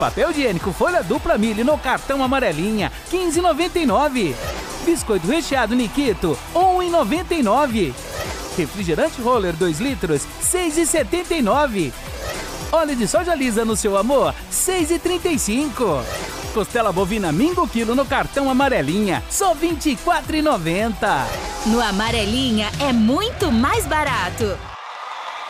Papel higiênico folha dupla milho no cartão amarelinha, R$ 15,99. Biscoito recheado Nikito, R$ 1,99. Refrigerante Roller 2 litros, R$ 6,79. Óleo de soja lisa no seu amor, R$ 6,35. Costela bovina Mingo quilo no cartão amarelinha, só R$ 24,90. No Amarelinha é muito mais barato.